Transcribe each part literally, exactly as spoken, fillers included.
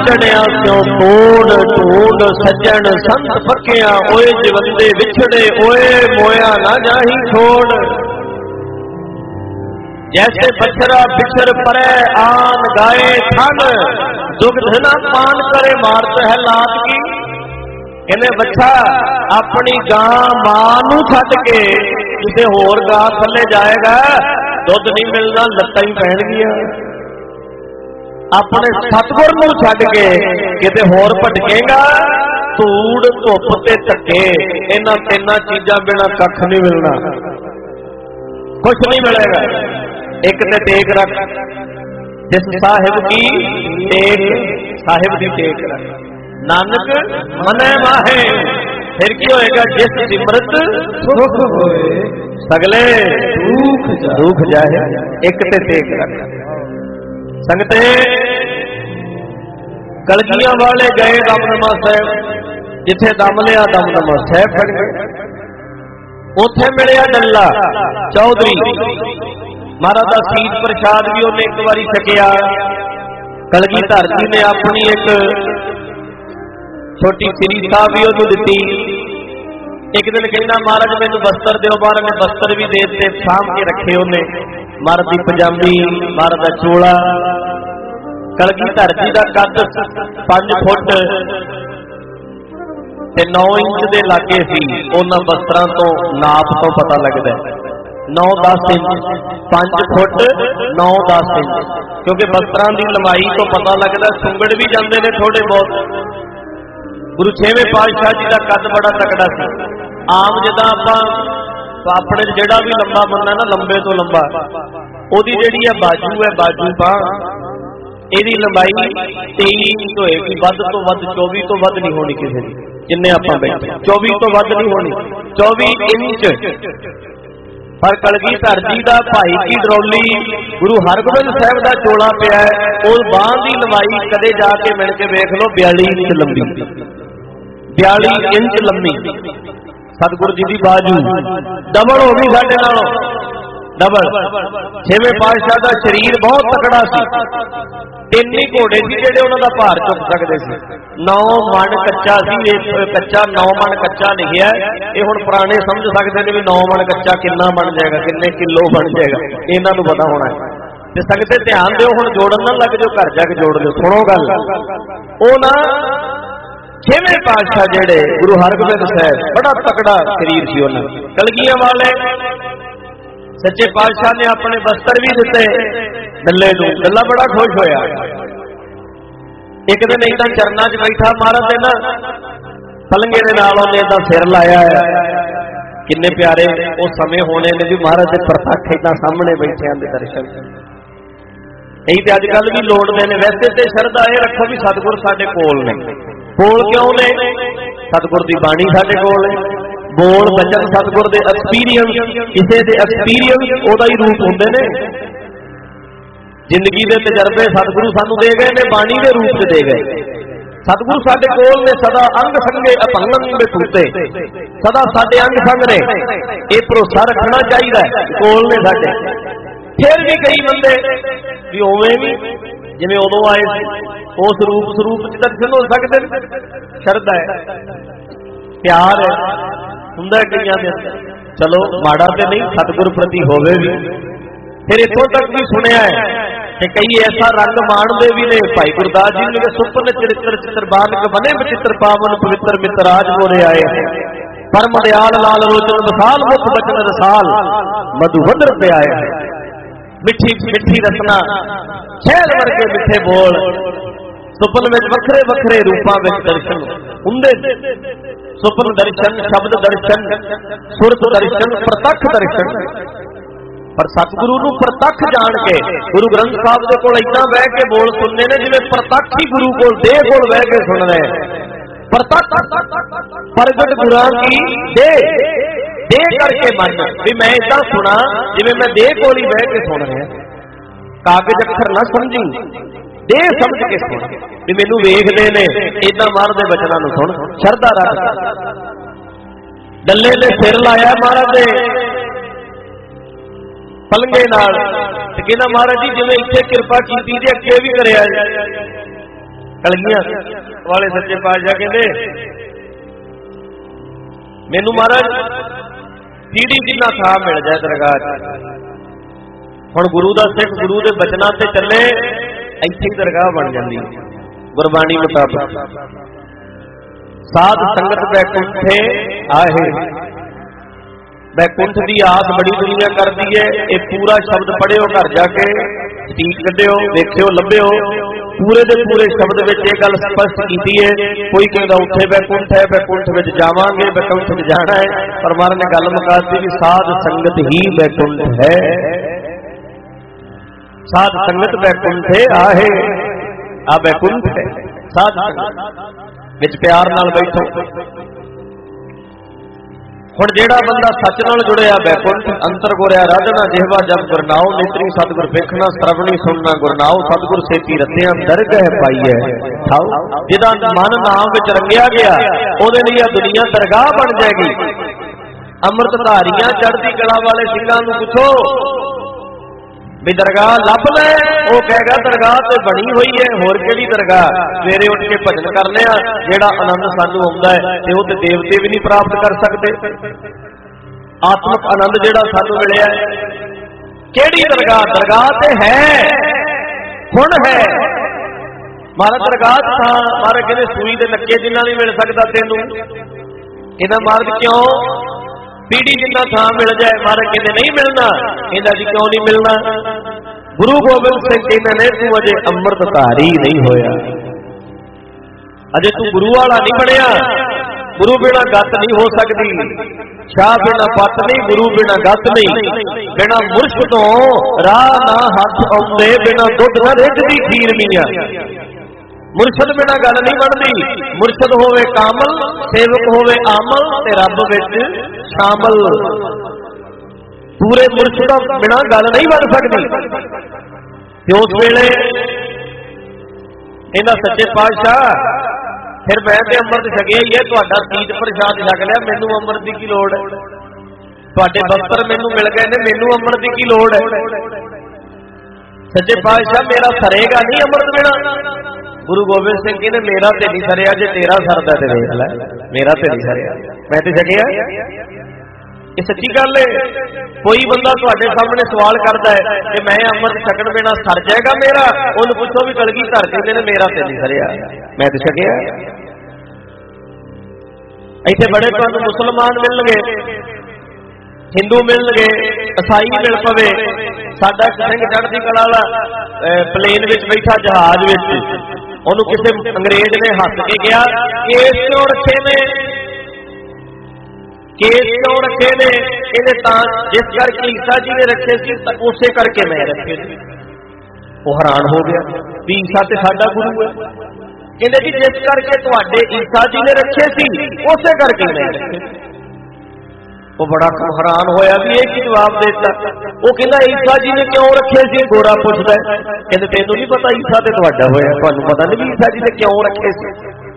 जणिया क्यों तोड़ ढूंढ सज्जन संत फकिया ओए जवंदे विछड़े ओए मोया ना जाही छोड़। जैसे बछरा बिछड़ परे आन गाए थन दुग्ध न पान करे मारत है लात की। कहने बच्चा अपनी गां मां नूं छड्ड के किसी होर गां थले जाएगा दुध नहीं मिलना लत्तां ही पैणगियां। अपने सतगुर नूं छड्ड के किते होर भटकेगा धूड़ धुप ते धक्के इन्हां तिन्नां चीजां बिना कख नहीं मिलना कुछ नहीं मिलेगा। एक ते टेक रख जिस साहिब की टेक साहिब की टेक रख नानक मनै माहे फिर की होएगा जिस सिमरत सुख होए सगले दुख दुख जाए। एक ते टेक रख संगते कलगियां वाले गए दमदमा साहब जिथे दम लिया दमदमा साहब फड़ गए। उथे मिलिया डल्ला चौधरी महाराज का सीत प्रसाद भी उन्हें एक बारी छकिया। कलगीधर जी ने अपनी एक छोटी सिरी साहब भी उन्होंने दी। एक दिन कहना महाराज मैनू बस्तर दो बार ने बस्तर भी दे दिते साम के रखे उन्हें महाराज की पजामी महाराज का चोला। कलगीधर जी का कद पांच फुट ते नौ इंच के लागे सी। उन्होंने वस्त्रों तो नाप तो पता लगता है नौ दस इंच पांच फुट नौ दस इंच क्योंकि वस्त्रों की लंबाई तो पता लगता सुंगड़ भी जाते हैं थोड़े बहुत। गुरु छेवें पातशाह जी का कद बड़ा तगड़ा सी। आम जिदा आप अपने जेड़ा भी लंबा बनना ना लंबे तो लंबा ओदी जेड़ी है बाजू है बाजू बांह ਇਹਦੀ लंबाई तेई इंच होएगी वध तो वध चौबी तो वध नहीं होनी किसी की जिन्ने आप बैठे चौबी तो वध नहीं होनी चौबी इंच। पर कलगीधर जी का भाई की डरौली गुरु हरगोबिंद साहब का चोला पिया है उस बांह की लंबाई कदे जाके मिल के वेख लो बयाली इंच लंबी बयाली इंच लंबी। सतगुरु जी की बाजू डबल हो गई साडे नालों डबल। छेवें पातशाह का शरीर बहुत तकड़ा सी। तीन ही घोड़े सी जेडे उन्हां दा भार चुक सकते सी। नौ मन कच्चा सी कच्चा नौ मन कच्चा लिखिया ये हुण पुराने समझ सकते हैं भी नौ मन कच्चा कितना बन जाएगा किन्ने किलो बन जाएगा इन्हां नूं पता होना है। ते संगते ध्यान दिओ हुण जोड़न ना लग जाओ घर जाके जोड़ लिओ सुनो गल ओ ना छेवें पातशाह जेडे गुरु हरगोबिंद साहब बड़ा तकड़ा शरीर सी उन्हां कलगियां वाले सच्चे पातशाह ने अपने वस्त्र भी दिते डल्ले नूं डल्ला बड़ा खुश होया। एक दिन इदा चरना च बैठा महाराज ने ना पलंगे दे नाल उन्हें इदा सिर लाया है किन्ने प्यारे वो समय होने ने भी महाराज के प्रतख इदा सामने बैठे दे दर्शन यही तो अजकल भी लोड़ते हैं। वैसे तो शरधा ये रखो भी सतगुर साडे कोल ने कोल क्यों ने सतगुर की बाणी साडे कोल है बोल बचन सतगुर दे एक्सपीरियंस किसी दे एक्सपीरियंस ओदा ही रूप होंदे ने। जिंदगी दे तजर्बे सतगुरु सानू दे गए ने बाणी दे रूप च दे गए। सतगुरु साडे कोल ने सदा अंग संगे अपंगन दे टूटे सदा साडे अंग संग ने ये भरोसा रखना चाहिए कोल ने साडे। फिर भी कई बंदे भी उवें भी जिवें उदों आए उस रूप स्वरूप च दर्शन हो सकते शरधा है प्यार है हुंदा कईयां दे चलो माड़ा तो नहीं सतगुर प्रति होवे भी। फिर इतों तक भी सुनिया है कि कई ऐसा रंग माणदे भी ने भाई गुरदास जी ने सुपन चरित्र चित्रबानक बने बचित्र पावन पवित्र मितराज मोरे आए परम दयाल लाल लोचन विशाल मुख बचन रसाल मधुवंदर पे आए हैं। मिठी मिठी रसना शहर वर्गे मिठे बोल सुपन में वखरे वखरे रूपां विच दर्शन हुंदे सुपन दर्शन शब्द दर्शन सुरत दर्शन प्रतख दर्शन। पर सतगुरु नूं प्रतख जान के गुरु ग्रंथ साहब दे कोल इदां बह के बोल सुनने ने जिवें प्रतख ही गुरु कोल देह कोल बह के सुन रहे प्रतख प्रगट गुरां की देह देह करके मन भी मैं इदां सुना जिवें मैं देह कोल ही बह के सुन रहा कागज अखर ना समझी देह समझ के सुन भी मैनू वेखदे ने इदां महाराज दे वचनां नूं सुन शरधा रख। डल्ले ने सिर लाया महाराज दे पलंगे नाल ते कहना महाराज जी जिवें इत्थे किरपा कीती ते अगे भी करिया कलगियां वाले सच्चे पातशाह कहते मैनू महाराज सीढ़ी जिन्ना था मिल जाए दरगाह हुण गुरु दा सिख गुरु दे बचनां ते चले इत्थे ही दरगाह बन जाती गुरबाणी मुताबिक साध संगत बैकुंठे आहे बैकुंठ की आस बड़ी दुनिया करती है। ये पूरा शब्द पढ़ियो घर जाके ठीक कढ़ियो देखियो लभ्यो पूरे दे पूरे शब्द में यह गल स्पष्ट की है। कोई कहता उत्थे बैकुंठ है बैकुंठ में जावांगे बैकुंठ में जाना है पर महाराज ने गल मुका दी भी साध संगत ही बैकुंठ है। साध संगत बैकुंठे आहे आ बैकुंठ है साध संगत विच प्यार नाल बैठो। हुण जेड़ा बंदा सच नाल जुड़िया बैकुंठ अंतर गोरिया राजना जिहवा जब गुरनाओ नेत्री सतगुर वेखना श्रवणी सुनना गुरनाओ सतगुर सेती रतियां दरगह पाईए थाओ जिदा मन नाम विच रंगिया गया ओदे लई आ दुनिया दरगाह बन जाएगी। अमृत धारियां चढ़दी कला वाले सिंगां नूं पुछो भी दरगाह लभ ले वो कहेगा दरगाह तो बनी हुई है होर केड़ी दरगाह सवेरे उठ के भजन करने जेड़ा आनंद सानू आउंदा है ते वो ते देवते भी नहीं प्राप्त कर सकते। आत्मक आनंद जेड़ा सानू मिलिया केड़ी दरगाह दरगाह ते है हुण है मारा दरगाह था मारे कहते सूई दे नक्के जिन्ना नहीं मिल सकता तेनू इहदा मार्ग क्यों पीढ़ी जिन्ना थां मिल जाए मारे कहते नहीं मिलना इहदा जी क्यों नहीं मिलना। गुरु गोबिंद सिंह कहते ने तू अजे अमृतधारी नहीं होया अजे तू गुरु वाला नहीं बनया। गुरु बिना गत नहीं हो सकती शाह बिना पत नहीं गुरु बिना गत नहीं बिना मुर्शद तो राह ना हथ आउंदे बिना दुध ना रिझदी खीर मीया। मुर्शद बिना गल नहीं बनती मुर्शद होवे कामल सेवक होवे आमल ते रब विच शामल पूरे मुर्शद बिना गल नहीं बन सकती। ते उस वेले इन्हां सच्चे पातशाह फिर मैं ते अमृत छकिया ही है तुहाडा तीज प्रसाद छक लिया मैनू अमृत की की लोड़ है तुहाडे वस्त्र मैनू मिल गए ने मैनू अमृत की की लोड़ है। सच्चे पातशाह मेरा सरेगा नहीं अमृत बिना। गुरु गोबिंद सिंह जी ने मेरा ते नहीं सरिया जे तेरा सरदा ते देख लै मेरा ते नहीं सरिया मैं ते छकिया ये सच्ची गल है। कोई बंदा तुहाडे सामने सवाल करता है कि मैं अमृत छकण बिना सर जाएगा मेरा उन्हें पुछो भी कलगीधर कहते ने मेरा ते नहीं सरिया मैं ते छकिया। इत्थे बड़े तुहानूं मुसलमान मिलणगे हिंदू मिलणगे ईसाई मिल पवे साडा सिंह चढ़दी कला वाला प्लेन विच बैठा जहाज विच ਉਹਨੂੰ ਕਿਸੇ अंग्रेज ने हस के गया केस क्यों रखे ने केस क्यों रखे ने इहदे तां जिस करके ईसा जी ने रखे सी उसे करके मैं रखे सी। वो हैरान हो गया भी ईसा ते साडा गुरु है कहंदे जी जिस करके तुहाडे ईसा जी ने रखे सी उसे करके मैं रखे। वो बड़ा हैरान होया भी एक ही जवाब देता वो कहता ईसा जी ने क्यों रखे सी गोरा पुछदा कहते तेनू नहीं पता ईसा ते तुहाडा होया तुहानू पता नहीं ईसा जी ने क्यों रखे सी।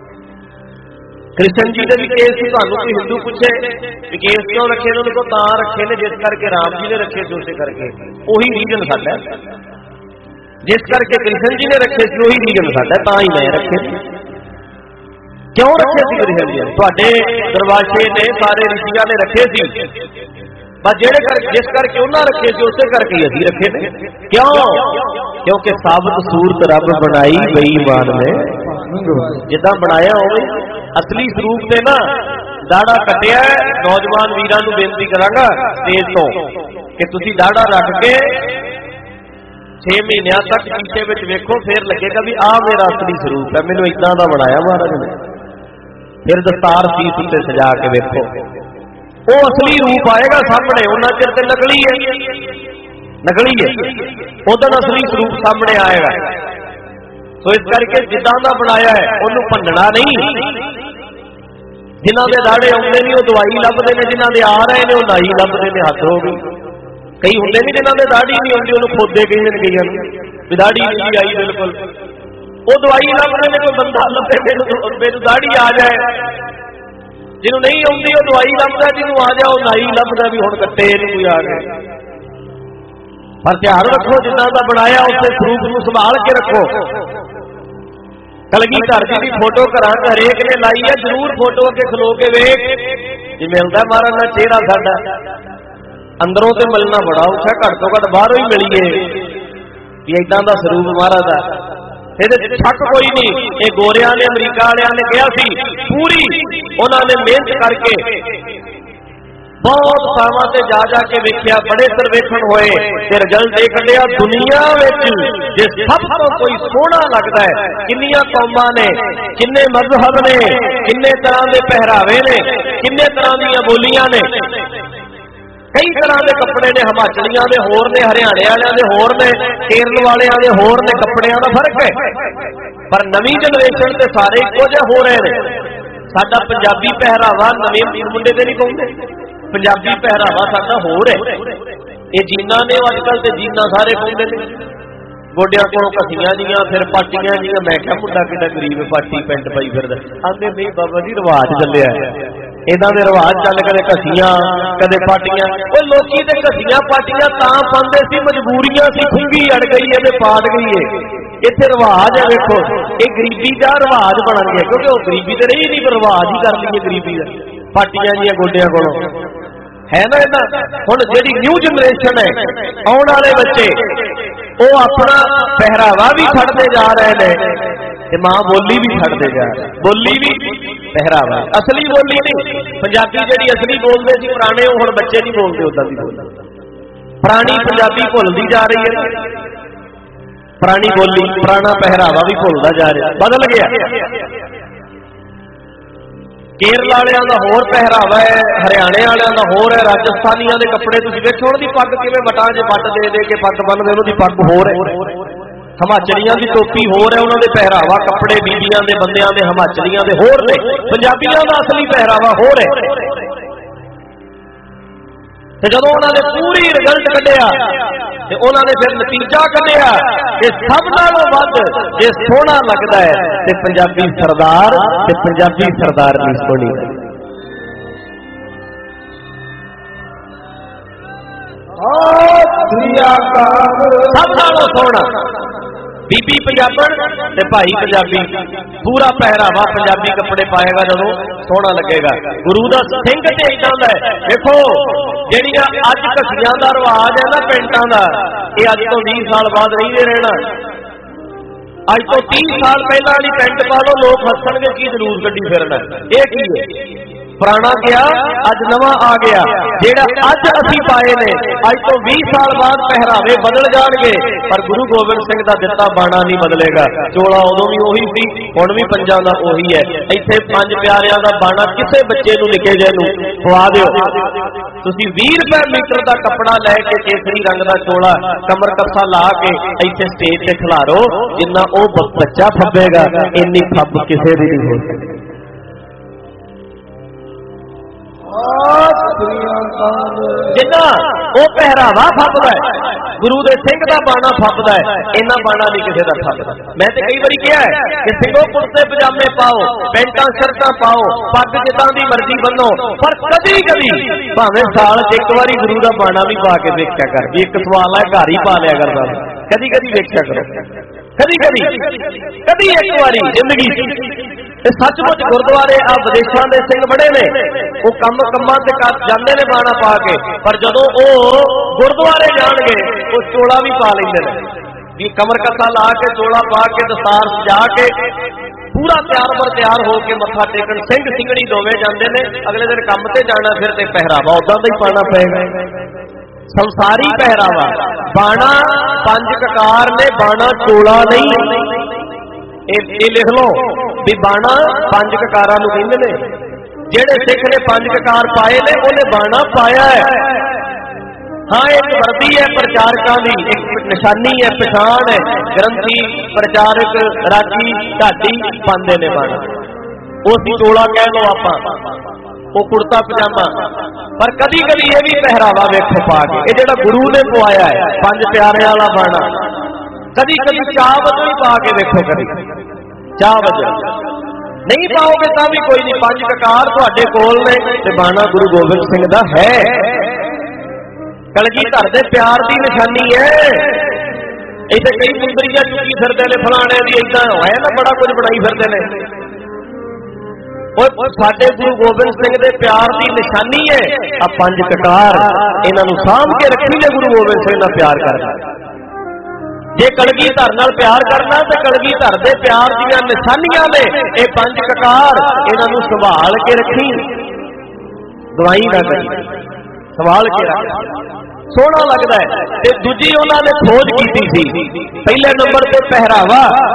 कृष्ण जी ने भी केस सी तुहानू कोई हिंदू पूछे भी केस क्यों रखे उन्होंने को तां रखे ने जिस करके राम जी ने रखे सी उसे करके उही रीजन साडा जिस करके कृष्ण जी ने रखे सी उही रीजन साडा तां ही मैं रखे क्यों रखे सी कृष्ण जी तुहाडे दरवाजे ने सारे ऋषियां ने रखे सी बस जेड़े कर जिस करके उन्हें रखे सी उसे करके ही असीं रखे ने क्यों क्योंकि साबित सूरत रब बनाई बेईमान ने जिद्दां बनाया होवे असली स्वरूप ते ना दाड़ा कटिया नौजवान वीरां नूं बेनती करांगा स्टेज तो कि तुसीं दाड़ा रख के छे महीनों तक शीशे में वेखो फिर लगेगा भी आ मेरा असली स्वरूप है मैनूं इदां दा बनाया महाराज ने। फिर दस्तार सीस उत्ते सजा के वेखो वो असली रूप आएगा सामने उन्ना चिर ते नकली है नकली है उदन असली स्वरूप सामने आएगा। तो इस करके जिद्दां दा बनाया है उन्होंने भंनना नहीं। जिन्हां दे दाड़े आउंदे नहीं वो दवाई लभदे ने जिन्हां दे आ रहे ने वो नाई लभदे ने हद हो गई। कई होंगे नहीं जिन्होंने दाड़ी नहीं आती उन्होंने खोदे कई दिन कई दाड़ी नहीं आई बिल्कुल वो दवाई लभदे ने कोई बंदा लभे मेनू दाड़ी आ जाए जिन्हों नहीं आती वो दवाई लभदा जिन्हों आ जाओ नाई लभदा भी हुण कट्टे कोई आ गए। पर ध्यान रखो जिन्हां दा बनाया उसे स्वरूप नूं संभाल के रखो कलगीधर जी की फोटो घर हरेक ने लाई है, जरूर फोटो अगे खलो के वेख जी मिलता महाराज का चेहरा साडा। अंदरों तो मिलना बड़ा औखा, घट तो घट बाहरों ही मिलीए भी इदां दा स्वरूप महाराज का। ये शक कोई नहीं, ये गोरिया ने अमरीका वालियां ने कहा सी, पूरी उन्होंने मेहनत करके बहुत थावां ते जा जा के वेख्या, बड़े सर्वेखण होए ते रिजल्ट ये कढिया दुनिया विच जे सब तो कोई सोहना लगता है, किन्नियां कौमां ने, किन्ने मजहब ने, किन्ने तरह के पहरावे ने, किन्ने तरह दीयां बोलियां ने, कई तरह के कपड़े ने, हिमाचलियां दे होर ने, हरियाणे वालियां दे होर ने, केरल वालियां दे होर ने, कपड़ियां दा फर्क है। पर नवीं जनरेशन ते सारे इक्को जिहे हो रहे हैं। साडा पंजाबी पहरावा नवे मुंडे ते नहीं पाउंदे, पंजाबी पहरावा साडा होर है। ये जीना ने अजकल ते जीना सारे पाउंदे ने, गोडियां को कसियां जियां, फिर पाटियां जियां। मैं क्या मुंडा कितना गरीब पाटी पेंट पाई फिरदा, आंदे नहीं बाबा जी रिवाज चलिया इदां दे रिवाज चल, कदे कसियां कदे पाटियां। ओए लोकी ते कसियां पाटियां तां पांदे सी, मजबूरियां सी, खुंगी अड़ गई है ते पाट गई है। इत्थे रिवाज है, वेखो ये गरीबी का रिवाज बन गया, क्योंकि वो गरीबी तो रही नहीं, रिवाज ही कर ली गरीबी का। पाटियां जियां गोडियां कोलों है ना इदा। हुण जिहड़ी न्यू जनरेशन है, आउण वाले बच्चे वो अपना पहरावा भी छड्डदे जा रहे हैं ते मां बोली भी छड्डदे जा रहे। बोली भी पहरावा, असली बोली नहीं। पंजाबी जिहड़ी असली बोलदे सी पुराने, वो हुण बच्चे नहीं बोलते उदां दी बोली। पुरानी पंजाबी भुलदी जा रही है, पुरानी बोली पुराना पहरावा भी भुलदा जा रहा, बदल गया। केरल वालियां दा होर पहरावा है, हरियाणे वालियां दा होर है, राजस्थानियां दे कपड़े तुसीं वेखो, उहदी पग किवें वटां च वट दे दे के पग बन्नदे, उहदी पग होर है। हिमाचलियां दी टोपी होर है, उन्हां दे पहरावा कपड़े बीबियां दे बंदियां दे हिमाचलियां दे होर ने, पंजाबियां दा असली पहरावा होर है। ते जदों उन्होंने पूरी रिजल्ट कढिया ते उन्होंने फिर नतीजा कढिया कि सब नालों वध जे सोहना लगता है ते पंजाबी सरदार ते पंजाबी सरदारनी सोहनी सब नालों सोहना। बीबी पंजाबन ते भाई पंजाबी, पूरा पहरावा पंजाबी कपड़े पाएगा जदों सोहना लगेगा। गुरु दा सिंह ते इदां दा है। देखो ਜਿਹੜੀਆਂ ਅੱਜ ਘਸੀਆਂ ਦਾ ਰਿਵਾਜ है ना पेंटां दा, ये अज तो बीस साल बाद नहीं रहना। अज तो तीस साल पहला वाली पेंट पा लो, लोग हसणगे की जरूर कड्डी फिरना। ये की है, पुराना गया अज नवा आ गया। जेड़ा अज असीं पाए ने अज तो बीस साल बाद पहरावे बदल जाणगे, पर गुरु गोबिंद सिंह दा दिता बाणा नहीं बदलेगा। चोला उदों भी उही सी, हुण भी पंजां दा उही है। इत्थे पंज प्यारियां दा बाणा किसे बच्चे नूं निके जे नूं पवा दिओ। तुसीं बीस रुपए मीटर का कपड़ा लैके केसरी रंग का चोला कमर कसा ला के इत्थे स्टेज ते खिलारो, जिन्ना ओ बच्चा फब्बेगा इन्नी फब किसे दी नहीं हो सकती। जिन्ना वो पहरावा फबदा है, गुरु दे सिंह दा बाणा फबदा है, इन्ना बाणा नहीं किसी का फबदा। मैं तो कई बार कहा है कि सिंघो कुर्ते पजामे पाओ, पेंटा शर्टां पाओ, पग जिद्दां दी मर्जी बनो, पर कदी कदी भावें साल च एक बारी गुरु दा बाणा भी पा के देखा कर। भी एक सवाल है, घर ही पा लिया करदा, कदी कदी देखा करो, कदी कदी कदी एक बारी जिंदगी। सचमुच गुरुद्वारे आ विदेशों के सिंह बड़े ने, वो कम कमां ते कर जांदे ने बाणा पा के, पर जदों वो गुरुद्वारे जाणगे वो चोला भी पा लैंदे ने। भी कमर कसा ला के चोला पा के दस्तार सजा के पूरा तैयार पर तैयार हो के मत्था टेकन सिंह सिंगड़ी दोवें जांदे ने। अगले दिन काम ते जाना, फिर ते पहरावा उदां दा ही पाना पएगा। संसारी पहरावा बाणा पंज ककार ने, बाणा चोला नहीं। ये लिख लो भी बाणा पंज ककारां नूं कहंदे ने। जेड़े सिख ने पंज ककार पाए ने, उन्हें बाणा पाया है। हाँ, एक वर्दी है प्रचारकों की, एक निशानी है, पछाण है। ग्रंथी प्रचारक राजी ढाडी पांदे ने बाणा, उस चोला कह लो आपां, वो कुर्ता पजामा। पर कदी कदी ये भी पहरावा वेखो पा के, ये जिहड़ा गुरु ने पवाया है पंज प्यारे वाला बाणा, कदी कदी चाह वजों ही पा के देखो, कदी चाह वजों नहीं पाओगे तो भी कोई नहीं। पंज ककार तुहाडे कोल ने ते बाणा गुरु गोबिंद सिंह दा है। कलगीधर दे प्यार दी निशानी है। इतने कई मुंदरियां चुकी फिरते ने फलाने की इदा है ना बड़ा कुछ बनाई फिरते ने साडे गुरु गोबिंद सिंह दे प्यार की निशानी है आ पंज ककार इन्हों साम के रखी ने गुरु गोबिंद सिंह नाल प्यार करना जे कलगीधर नाल प्यार करना तो कलगीधर दे प्यार दी निशानियां ने ये पंज ककार इन्हों संभाल के रखी दवाई ना करी संभाल के रख सोहना लगता है ते दूजी उन्होंने खोज की थी पहले नंबर पे पहरावा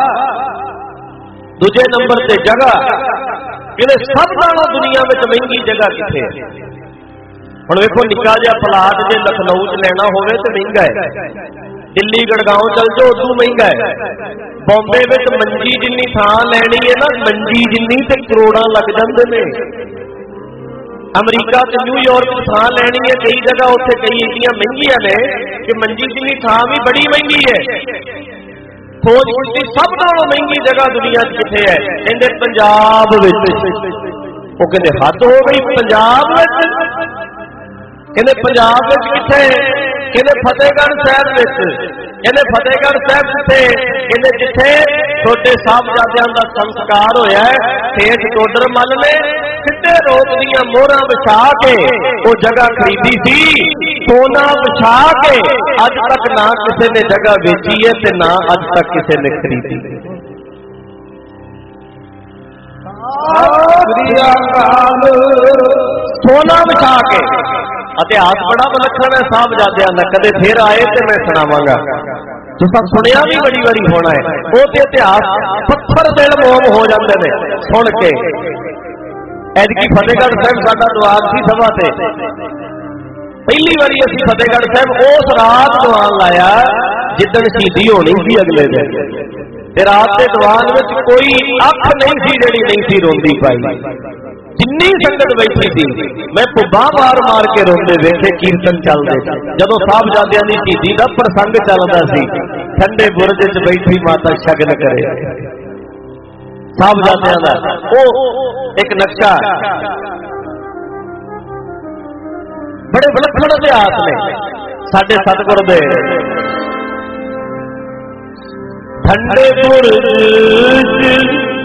दूजे नंबर पे जगह कि सब नालों दुनिया में महंगी जगह किथे हुण वेखो निक्का जिहा प्लाट जे लखनऊ च लेना होवे ते महंगा है दिल्ली गड़गांव चल जाओ उदू महंगा है बॉम्बे में मंजी जिन्नी थां लैनी है ना मंजी जिन्नी ते करोड़ां लग जांदे ने अमरीका ते न्यूयॉर्क थां लैनी है कई जगह उत्थे कई इतनी महंगियां ने कि मंजी जिन्नी थां भी बड़ी महंगी है खोज की सब नालों महंगी जगह दुनिया किथे है कहंदे पंजाब विच वो कहंदे हद हो गई पंजाब विच कहंदे पंजाब विच किथे कहंदे फतेहगढ़ साहब विच कहंदे फतेहगढ़ साहब किथे कहंदे जिथे छोटे साहबजादियां दा संस्कार होया है ठेठ टोडर मल ने सिद्धे रोक दियां मोहरां विछा के वो जगह खरीदी सी सोना विछा के अज तक ना किसी ने जगह बेची है ते ना अज तक किसी ने खरीदी सोना विछा के इतिहास बड़ा विलक्षण है साहबजादियां दा कदे फिर आए तो मैं सुनावांगा तुसां सुनिया भी बड़ी बारी होना है वो तो इतिहास पत्थर दिल मोम हो जाते हैं सुन के ऐतकी फतेहगढ़ साहब साडा दीवान सी सभा ते पहली बारी असीं फतेहगढ़ साहब उस रात दीवान लाया जिदन शहीदी होनी सी अगले दिन ते रात के दीवान में कोई अख नहीं सी जिहड़ी नहीं सी रोंदी पाई जिन्नी संगत बैठी थी मैं भुब्बा मार मार के रोंदे वेखे कीर्तन चलते जदों साहबजादियां दी शहीदी दा प्रसंग चलदा सी ठंडे बुरज च बैठी माता शगन करे साहबजादियां दा ओ एक नक्शा बड़े विलक्षण इतिहास ने साडे सतगुर दे ठंडे बुरज